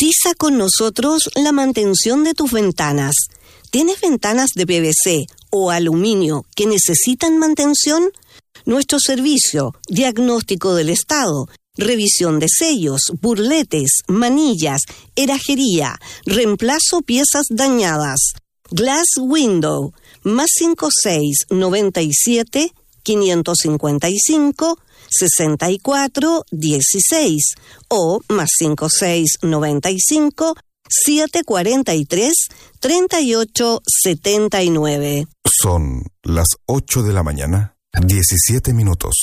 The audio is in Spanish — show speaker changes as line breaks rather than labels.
Cotiza con nosotros la mantención de tus ventanas. ¿Tienes ventanas de PVC o aluminio que necesitan mantención? Nuestro servicio, diagnóstico del estado, revisión de sellos, burletes, manillas, herrajería, reemplazo piezas dañadas. Glass Window, más 5697 555 64 16 o más 5695 743 38 79.
Son las 8 de la mañana, 17 minutos.